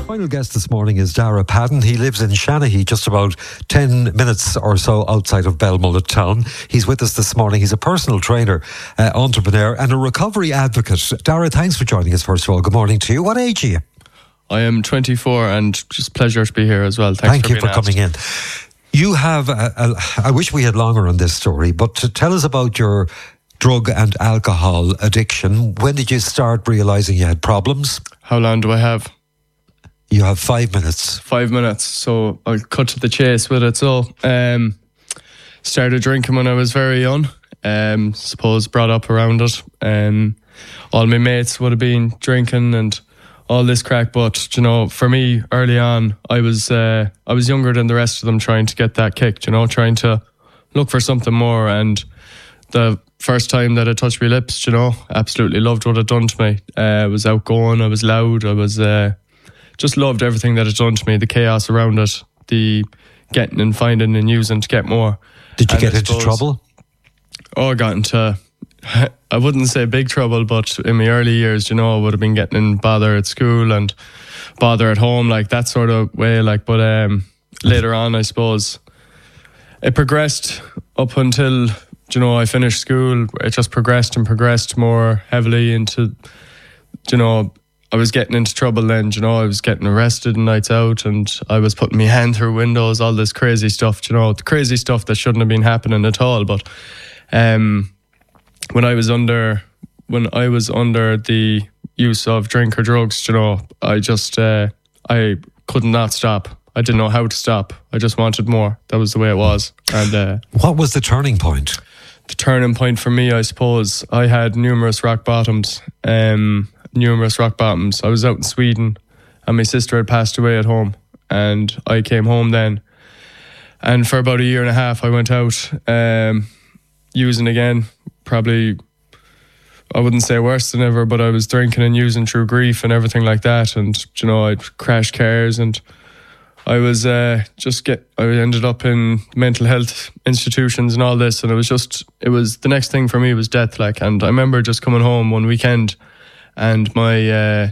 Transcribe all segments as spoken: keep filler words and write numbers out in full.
final guest this morning is Dara Padden. He lives in Shanahy, just about ten minutes or so outside of Belmullet town. He's with us this morning. He's a personal trainer, uh, entrepreneur and a recovery advocate. Dara, thanks for joining us first of all. Good morning to you. What age are you? I am twenty-four and just pleasure to be here as well. Thanks Thank for you for asked. coming in. You have, a, a, I wish we had longer on this story, but to tell us about your drug and alcohol addiction. When did you start realising you had problems? How long do I have? You have five minutes. Five minutes. So I'll cut to the chase with it. So, um, started drinking when I was very young. Um, suppose brought up around it. Um, all my mates would have been drinking and all this crack. But you know, for me, early on, I was uh, I was younger than the rest of them, trying to get that kick. You know, trying to look for something more. And the first time that it touched my lips, you know, absolutely loved what it done to me. Uh, I was outgoing. I was loud. I was. Uh, Just loved everything that it done to me, the chaos around it, the getting and finding and using to get more. Did you and get I into suppose, trouble? Oh, I got into, I wouldn't say big trouble, but in my early years, you know, I would have been getting in bother at school and bother at home, like that sort of way. Like, but um, later on, I suppose, it progressed up until, you know, I finished school. It just progressed and progressed more heavily into, you know, I was getting into trouble then, you know, I was getting arrested in nights out and I was putting my hand through windows, all this crazy stuff, you know, the crazy stuff that shouldn't have been happening at all. But um, when I was under, when I was under the use of drink or drugs, you know, I just, uh, I could not stop. I didn't know how to stop. I just wanted more. That was the way it was. And uh, what was the turning point? The turning point for me, I suppose, I had numerous rock bottoms. Um, numerous rock bottoms. I was out in Sweden and my sister had passed away at home and I came home then, and for about a year and a half I went out um, using again, probably I wouldn't say worse than ever, but I was drinking and using through grief and everything like that. And you know, I'd crash cars and I was uh, just get I ended up in mental health institutions and all this, and it was just it was the next thing for me was death, like. And I remember just coming home one weekend and my uh,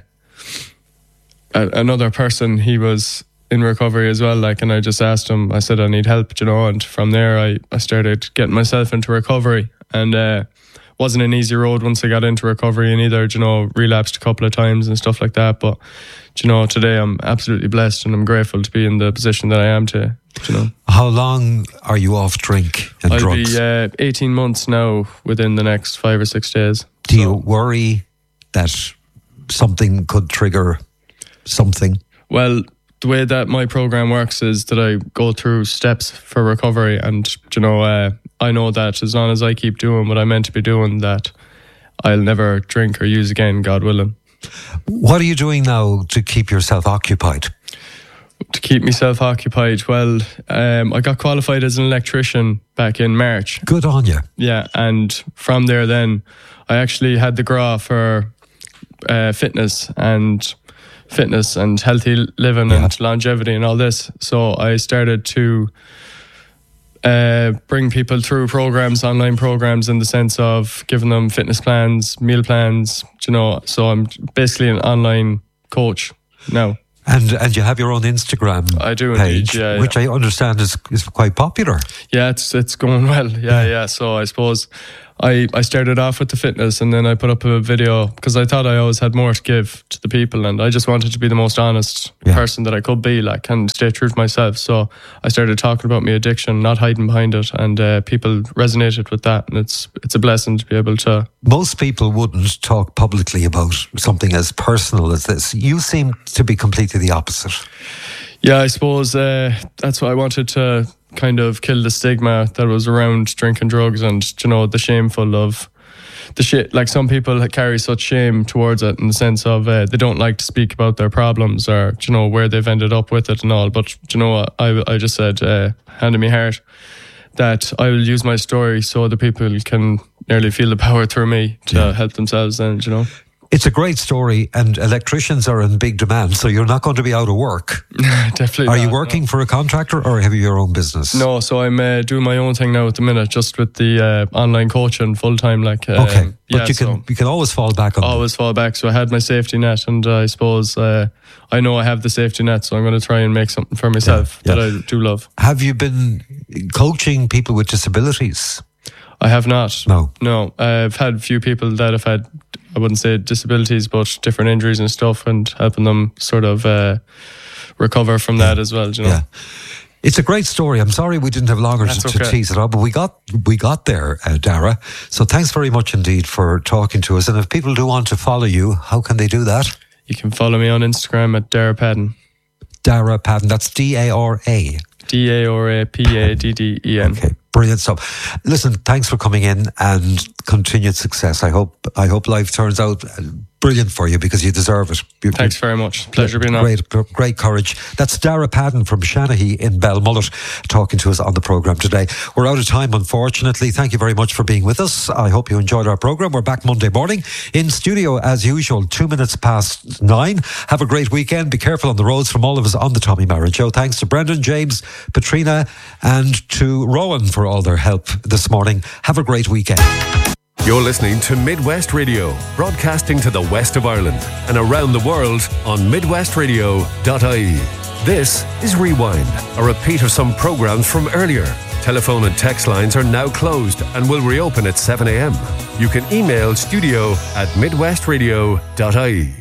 a- another person, he was in recovery as well, like, and I just asked him, I said I need help, you know, and from there I, I started getting myself into recovery. And uh, wasn't an easy road once I got into recovery, and either, you know, relapsed a couple of times and stuff like that. But you know, today I'm absolutely blessed and I'm grateful to be in the position that I am to, you know. How long are you off drink and I'll drugs? be uh, eighteen months now within the next five or six days. Do so. you worry that something could trigger something? Well, the way that my program works is that I go through steps for recovery, and you know, uh, I know that as long as I keep doing what I'm meant to be doing, that I'll never drink or use again, God willing. What are you doing now to keep yourself occupied? To keep myself occupied, well, um, I got qualified as an electrician back in March. Good on you. Yeah, and from there then, I actually had the gra for uh, fitness and fitness and healthy living yeah. and longevity and all this. So I started to uh, bring people through programs, online programs, in the sense of giving them fitness plans, meal plans, you know. So I'm basically an online coach now. And and you have your own Instagram I do page, indeed, yeah, which yeah. I understand is, is quite popular. Yeah, it's it's going well. Yeah, yeah. So I suppose I, I started off with the fitness, and then I put up a video because I thought I always had more to give to the people, and I just wanted to be the most honest yeah. person that I could be, like, and stay true to myself. So I started talking about my addiction, not hiding behind it, and uh, people resonated with that, and it's it's a blessing to be able to. Most people wouldn't talk publicly about something as personal as this. You seem to be completely the opposite. Yeah, I suppose uh, that's why I wanted to kind of kill the stigma that was around drinking drugs and, you know, the shameful of the shit. Like, some people carry such shame towards it in the sense of uh, they don't like to speak about their problems or, you know, where they've ended up with it and all. But, you know, I, I just said, uh, hand in my heart, that I will use my story so the people can nearly feel the power through me to yeah. help themselves and, you know. It's a great story, and electricians are in big demand, so you're not going to be out of work. Definitely. Are not, you working no. for a contractor, or have you your own business? No, so I'm uh, doing my own thing now at the minute, just with the uh, online coaching full time. Like, um, okay, but yeah, you can so you can always fall back on. Always fall back. So I had my safety net, and uh, I suppose uh, I know I have the safety net, so I'm going to try and make something for myself yeah, yeah. that I do love. Have you been coaching people with disabilities? I have not. No. No. I've had a few people that have had, I wouldn't say disabilities, but different injuries and stuff, and helping them sort of uh, recover from yeah. that as well, you know. Yeah. It's a great story. I'm sorry we didn't have longer to, okay. to tease it out, but we got we got there, uh, Dara. So thanks very much indeed for talking to us. And if people do want to follow you, how can they do that? You can follow me on Instagram at Dara Padden. Dara Padden. That's D A R A. D A R A P A D D E N. Okay, brilliant stuff. Listen, thanks for coming in, and continued success. I hope I hope life turns out brilliant for you, because you deserve it. You, Thanks very much. Pleasure being on. Great, great courage. That's Dara Padden from Shanahy in Belmullet talking to us on the programme today. We're out of time, unfortunately. Thank you very much for being with us. I hope you enjoyed our programme. We're back Monday morning in studio as usual, two minutes past nine. Have a great weekend. Be careful on the roads from all of us on the Tommy Marin Show. Thanks to Brendan, James, Patrina and to Rowan for all their help this morning. Have a great weekend. You're listening to Midwest Radio, broadcasting to the west of Ireland and around the world on midwest radio dot I E. This is Rewind, a repeat of some programmes from earlier. Telephone and text lines are now closed and will reopen at seven a.m. You can email studio at midwest radio dot I E.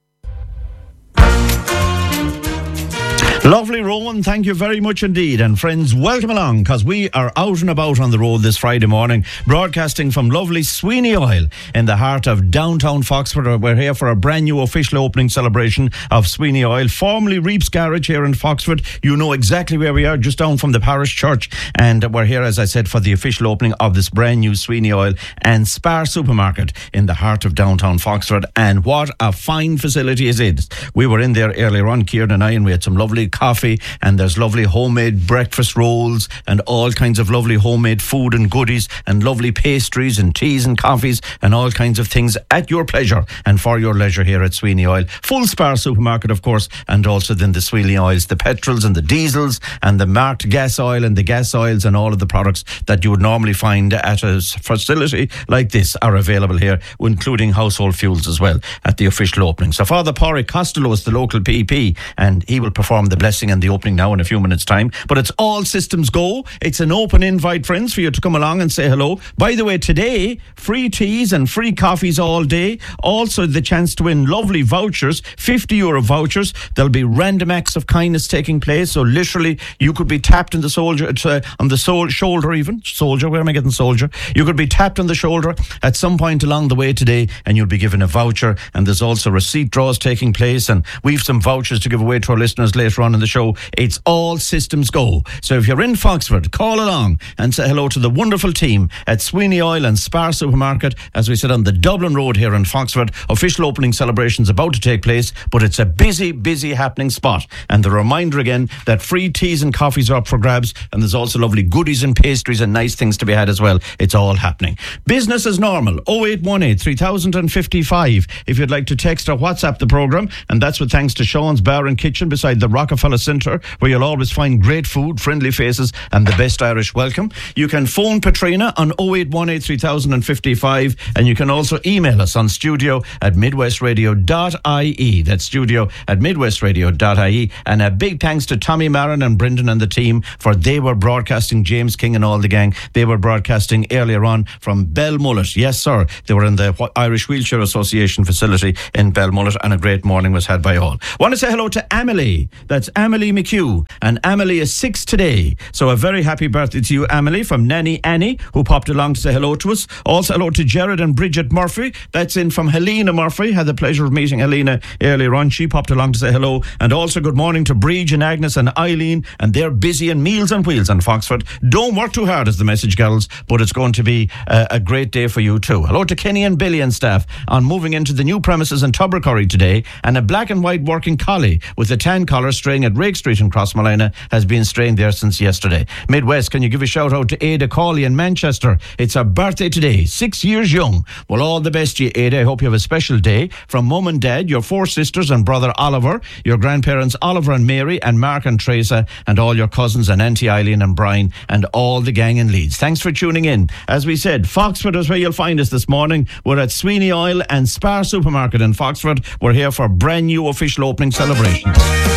Lovely, Rowan. Thank you very much indeed. And friends, welcome along, because we are out and about on the road this Friday morning, broadcasting from lovely Sweeney Oil in the heart of downtown Foxford. We're here for a brand new official opening celebration of Sweeney Oil, formerly Reeps Garage here in Foxford. You know exactly where we are, just down from the parish church. And we're here, as I said, for the official opening of this brand new Sweeney Oil and Spar supermarket in the heart of downtown Foxford. And what a fine facility it is. We were in there earlier on, Kieran and I, and we had some lovely coffee, and there's lovely homemade breakfast rolls and all kinds of lovely homemade food and goodies and lovely pastries and teas and coffees and all kinds of things at your pleasure and for your leisure here at Sweeney Oil. Full Spar supermarket, of course, and also then the Sweeney Oils, the petrols and the diesels and the marked gas oil and the gas oils, and all of the products that you would normally find at a facility like this are available here, including household fuels as well at the official opening. So Father Porrick Costello is the local P P, and he will perform the blessing and the opening now in a few minutes' time. But it's all systems go. It's an open invite, friends, for you to come along and say hello. By the way, today, free teas and free coffees all day. Also, the chance to win lovely vouchers, fifty euro vouchers. There'll be random acts of kindness taking place. So literally, you could be tapped in the soldier, uh, on the soul, shoulder even. Soldier, where am I getting soldier? You could be tapped on the shoulder at some point along the way today, and you'll be given a voucher. And there's also receipt draws taking place, and we've some vouchers to give away to our listeners later on in the show. It's all systems go. So if you're in Foxford, call along and say hello to the wonderful team at Sweeney Oil and Spar Supermarket, as we said, on the Dublin Road here in Foxford. Official opening celebrations about to take place, but it's a busy, busy happening spot. And the reminder again that free teas and coffees are up for grabs, and there's also lovely goodies and pastries and nice things to be had as well. It's all happening. Business as normal, oh eight one eight, three thousand fifty-five if you'd like to text or WhatsApp the programme, and that's with thanks to Sean's Bar and Kitchen beside the Rockefeller Centre, where you'll always find great food, friendly faces and the best Irish welcome. You can phone Patrina on oh eight one eight, three thousand fifty-five, and you can also email us on studio at midwest radio dot I E. That's studio at midwest radio dot I E. And a big thanks to Tommy Marin and Brendan and the team, for they were broadcasting, James King and all the gang, they were broadcasting earlier on from Belmullet. Yes, sir. They were in the Irish Wheelchair Association facility in Belmullet, and a great morning was had by all. Want to say hello to Amelie. That's Amelie McHugh, and Amelie is six today. So a very happy birthday to you, Amelie, from Nanny Annie, who popped along to say hello to us. Also hello to Jared and Bridget Murphy. That's in from Helena Murphy. Had the pleasure of meeting Helena earlier on. She popped along to say hello. And also good morning to Bridge and Agnes and Eileen, and they're busy in Meals on Wheels in Foxford. Don't work too hard is the message, girls, but it's going to be a, a great day for you too. Hello to Kenny and Billy and staff on moving into the new premises in Tubbercurry today, and a black and white working collie with a tan collar straight string at Rake Street in Crossmolina has been string there since yesterday. Midwest, can you give a shout out to Ada Cawley in Manchester? It's her birthday today, six years young. Well, all the best to you, Ada. I hope you have a special day. From Mum and Dad, your four sisters and brother Oliver, your grandparents Oliver and Mary, and Mark and Teresa, and all your cousins and Auntie Eileen and Brian, and all the gang in Leeds. Thanks for tuning in. As we said, Foxford is where you'll find us this morning. We're at Sweeney Oil and Spar Supermarket in Foxford. We're here for brand new official opening celebrations.